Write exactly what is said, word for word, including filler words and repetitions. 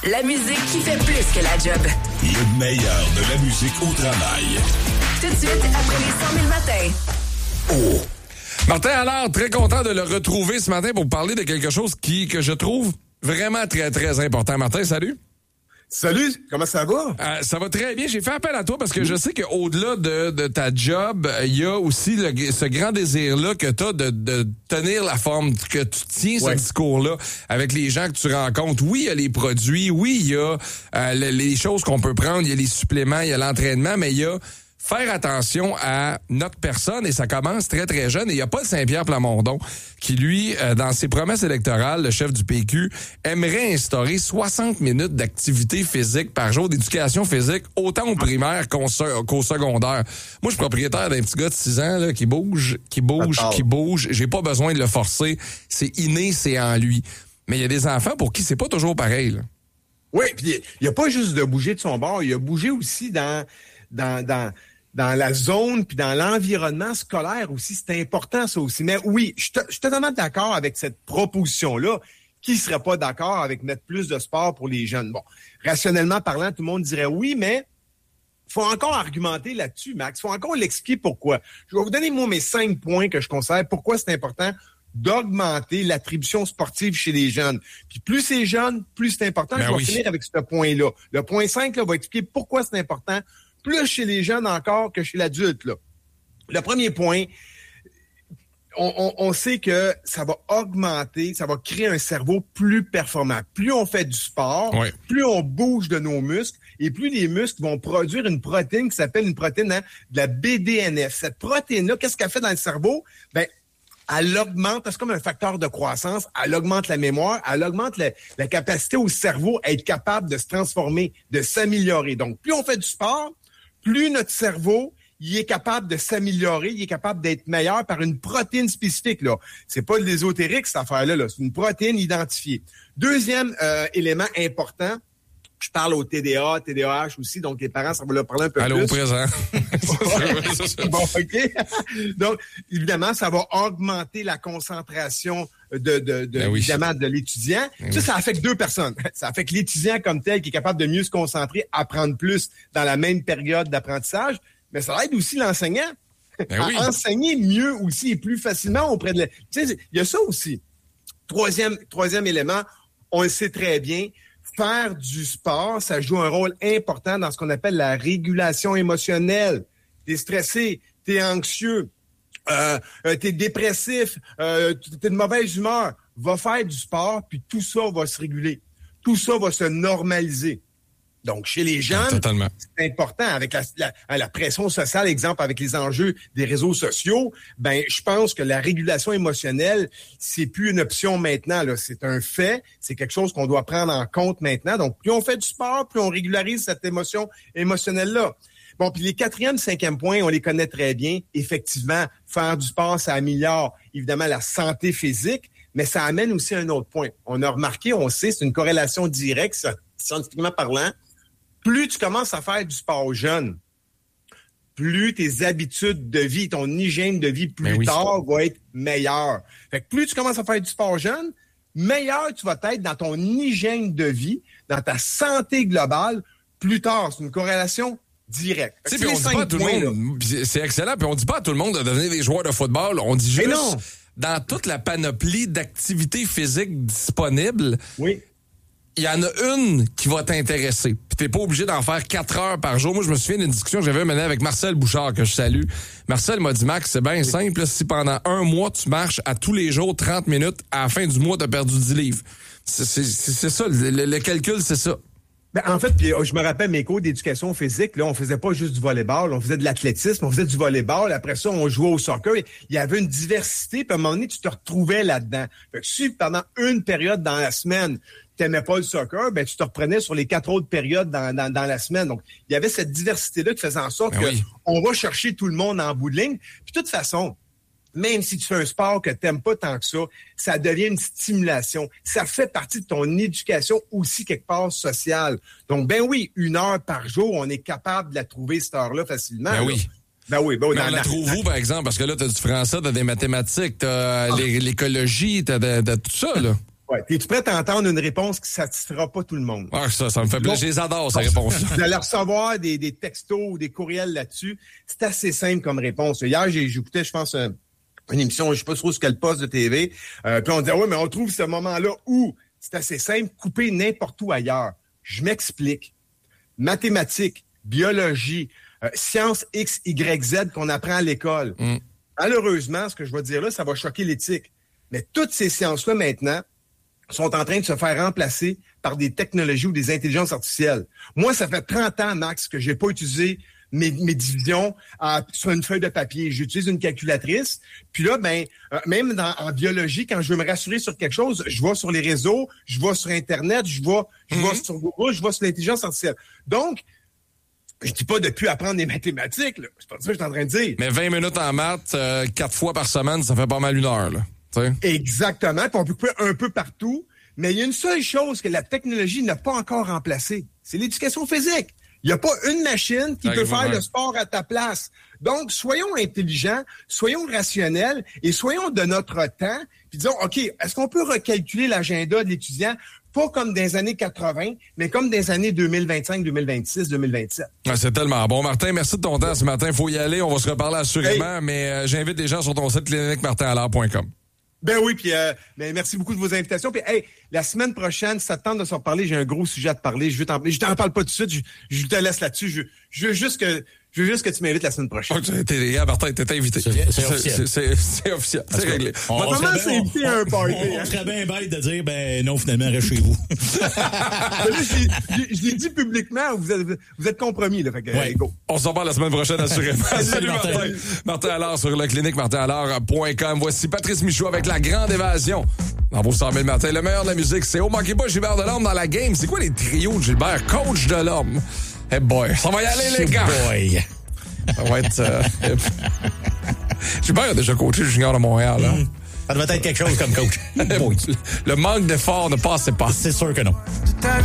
La musique qui fait plus que la job. Le meilleur de la musique au travail. Tout de suite, après les cent mille matins. Oh! Martin Allard, très content de le retrouver ce matin pour parler de quelque chose qui que je trouve vraiment très, très important. Martin, salut. Salut, comment ça va? Euh, ça va très bien. J'ai fait appel à toi parce que je sais qu'au-delà de, de ta job, il y a aussi le, ce grand désir-là que tu as de, de tenir la forme, que tu tiens ouais. ce discours-là avec les gens que tu rencontres. Oui, il y a les produits, oui, il y a euh, les, les choses qu'on peut prendre, il y a les suppléments, il y a l'entraînement, mais il y a faire attention à notre personne, et ça commence très, très jeune. Et il n'y a pas Saint-Pierre Plamondon qui, lui, euh, dans ses promesses électorales, le chef du P Q, aimerait instaurer soixante minutes d'activité physique par jour, d'éducation physique, autant au primaire qu'au, qu'au secondaire. Moi, je suis propriétaire d'un petit gars de six ans là, qui bouge, qui bouge, Attends. qui bouge. J'ai pas besoin de le forcer. C'est inné, c'est en lui. Mais il y a des enfants pour qui c'est pas toujours pareil. Là. Oui, puis il n'y a pas juste de bouger de son bord, il a bougé aussi dans... dans, dans dans la zone puis dans l'environnement scolaire aussi. C'est important, ça aussi. Mais oui, je suis totalement d'accord avec cette proposition-là. Qui serait pas d'accord avec mettre plus de sport pour les jeunes? Bon, rationnellement parlant, tout le monde dirait oui, mais faut encore argumenter là-dessus, Max. Faut encore l'expliquer pourquoi. Je vais vous donner, moi, mes cinq points que je considère pourquoi c'est important d'augmenter l'attribution sportive chez les jeunes. Puis plus c'est jeune, plus c'est important. Ben je vais oui. finir avec ce point-là. Le point cinq là, va expliquer pourquoi c'est important plus chez les jeunes encore que chez l'adulte. Là. Le premier point, on, on, on sait que ça va augmenter, ça va créer un cerveau plus performant. Plus on fait du sport, ouais. plus on bouge de nos muscles, et plus les muscles vont produire une protéine qui s'appelle une protéine hein, de la B D N F. Cette protéine-là, qu'est-ce qu'elle fait dans le cerveau? Ben, elle augmente, c'est comme un facteur de croissance, elle augmente la mémoire, elle augmente la, la capacité au cerveau à être capable de se transformer, de s'améliorer. Donc, plus on fait du sport, plus notre cerveau, il est capable de s'améliorer, il est capable d'être meilleur par une protéine spécifique. Là, c'est pas l'ésotérique, cette affaire-là, là. C'est une protéine identifiée. Deuxième euh, élément important, je parle au T D A, T D A H aussi, donc les parents, ça va leur parler un peu Allô, plus. Allô, présent. Bon, OK. Donc, évidemment, ça va augmenter la concentration de, de, de, ben oui. évidemment, de l'étudiant. Ben ça, oui. ça affecte deux personnes. Ça affecte l'étudiant comme tel qui est capable de mieux se concentrer, apprendre plus dans la même période d'apprentissage, mais ça aide aussi l'enseignant ben à oui. enseigner mieux aussi et plus facilement auprès de... La... Tu sais, il y a ça aussi. Troisième, troisième élément, on le sait très bien, faire du sport, ça joue un rôle important dans ce qu'on appelle la régulation émotionnelle. T'es stressé, t'es anxieux, euh, t'es dépressif, euh, t'es de mauvaise humeur. Va faire du sport, puis tout ça va se réguler. Tout ça va se normaliser. Donc, chez les jeunes, Totalement. c'est important. Avec la, la, la pression sociale, exemple, avec les enjeux des réseaux sociaux, ben, je pense que la régulation émotionnelle, c'est plus une option maintenant, là. C'est un fait. C'est quelque chose qu'on doit prendre en compte maintenant. Donc, plus on fait du sport, plus on régularise cette émotion émotionnelle-là. Bon, puis les quatrième, cinquième points, on les connaît très bien. Effectivement, faire du sport, ça améliore, évidemment, la santé physique, mais ça amène aussi un autre point. On a remarqué, on sait, c'est une corrélation directe, ça, scientifiquement parlant. Plus tu commences à faire du sport jeune, plus tes habitudes de vie, ton hygiène de vie plus oui. tard va être meilleure. Fait que plus tu commences à faire du sport jeune, meilleur tu vas être dans ton hygiène de vie, dans ta santé globale plus tard. C'est une corrélation directe. Tu sais, puis on dit pas à tout le monde, c'est excellent, puis on dit pas à tout le monde de devenir des joueurs de football. On dit juste, dans toute la panoplie d'activités physiques disponibles, oui. il y en a une qui va t'intéresser. Puis t'es pas obligé d'en faire quatre heures par jour. Moi, je me souviens d'une discussion que j'avais menée avec Marcel Bouchard, que je salue. Marcel m'a dit, Max, c'est bien oui. simple. Là, si pendant un mois, tu marches à tous les jours trente minutes, à la fin du mois, t'as perdu dix livres. C'est, c'est, c'est ça, le, le calcul, c'est ça. Ben, en fait, puis je me rappelle mes cours d'éducation physique, là, on faisait pas juste du volleyball, on faisait de l'athlétisme, on faisait du volleyball, après ça, on jouait au soccer. Il y avait une diversité, puis à un moment donné, tu te retrouvais là-dedans. Fait que si pendant une période dans la semaine, t'aimais pas le soccer, ben tu te reprenais sur les quatre autres périodes dans, dans, dans la semaine. Donc, il y avait cette diversité-là qui faisait en sorte ben que oui. on va chercher tout le monde en bout de ligne. Puis de toute façon, même si tu fais un sport que t'aimes pas tant que ça, ça devient une stimulation. Ça fait partie de ton éducation aussi quelque part sociale. Donc, ben oui, une heure par jour, on est capable de la trouver cette heure-là facilement. Ben là. oui. Ben oui, ben oui. Mais dans on la, la trouve où, par exemple? Parce que là, t'as du français, t'as des mathématiques, t'as ah. l'écologie, t'as de, de tout ça, là. Ouais. Es-tu prêt à entendre une réponse qui ne satisfera pas tout le monde? Ah, ça, ça me fait plaisir. Je les adore, ces réponses. Vous allez recevoir des, des textos ou des courriels là-dessus. C'est assez simple comme réponse. Hier, j'ai, j'écoutais, je pense, un, une émission, je sais pas trop ce quel poste de T V. Euh, puis on disait, oui, mais on trouve ce moment-là où c'est assez simple, couper n'importe où ailleurs. Je m'explique. Mathématiques, biologie, euh, sciences X, Y, Z qu'on apprend à l'école. Mm. Malheureusement, ce que je vais dire là, ça va choquer l'éthique. Mais toutes ces sciences-là, maintenant, sont en train de se faire remplacer par des technologies ou des intelligences artificielles. Moi, ça fait trente ans, Max, que j'ai pas utilisé mes, mes divisions euh, sur une feuille de papier. J'utilise une calculatrice. Puis là, ben, euh, même dans, en biologie, quand je veux me rassurer sur quelque chose, je vais sur les réseaux, je vais sur Internet, je vais, je vais mm-hmm. sur Google, je vais sur l'intelligence artificielle. Donc, je dis pas de plus apprendre des mathématiques, là. C'est pas ça que je suis en train de dire. Mais vingt minutes en maths, euh, quatre fois par semaine, ça fait pas mal une heure, là. T'sais? Exactement. Puis on peut couper un peu partout. Mais il y a une seule chose que la technologie n'a pas encore remplacée. C'est l'éducation physique. Il n'y a pas une machine qui peut faire le sport à ta place. Donc, soyons intelligents, soyons rationnels et soyons de notre temps. Puis disons, OK, est-ce qu'on peut recalculer l'agenda de l'étudiant? Pas comme dans les années quatre-vingts, mais comme dans les années deux mille vingt-cinq, deux mille vingt-six, deux mille vingt-sept. Ah, c'est tellement bon. Martin, merci de ton temps ce matin. Il faut y aller. On va se reparler assurément. Hey. Mais euh, j'invite les gens sur ton site clinique martin allard point com. Ben oui, puis euh, ben merci beaucoup de vos invitations. Puis hey, la semaine prochaine, si ça te tente de s'en reparler, j'ai un gros sujet à te parler. Je veux t'en, je t'en parle pas tout de suite, je, je te laisse là-dessus. Je, je veux juste que je veux juste que tu m'invites la semaine prochaine. Oh, t'es, Martin, t'es invité. C'est, c'est officiel. C'est, c'est, c'est officiel. C'est réglé. On, on, Comment c'est invité à un party? On, on, on serait bien bête de dire, ben non, finalement, reste chez vous. Je l'ai dit publiquement, vous êtes, vous êtes compromis. Là, fait que, ouais. Go. On s'en parle la semaine prochaine, assurément. Salut, Salut Martin. Martin. Martin Allard sur le clinique martin allard point com. Voici Patrice Michaud avec La Grande Évasion. Dans vos cent mille matins, le meilleur de la musique, c'est au manquez pas Gilbert Delorme dans la game. C'est quoi les trios de Gilbert? Coach Delorme. Hey boy, ça va y aller, les gars. Boy. Ça va être... Euh... Gilbert a déjà coaché le junior de Montréal. Hein? Mm. Ça devait être quelque chose comme coach. Le manque d'effort ne passait pas. C'est sûr que non.